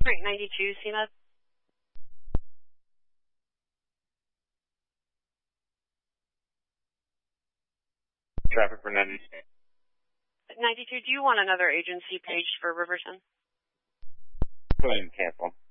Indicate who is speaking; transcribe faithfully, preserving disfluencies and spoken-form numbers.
Speaker 1: Right, ninety-two, C M E D.
Speaker 2: Traffic for ninety-two.
Speaker 1: ninety-two, do you want another agency page for Riverton?
Speaker 2: Go ahead and cancel.